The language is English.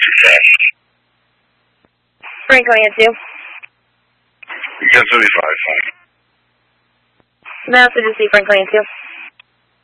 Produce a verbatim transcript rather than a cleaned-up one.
too fast. Frank going in two. ten seventy-five, fine. Master to see Frank going in two.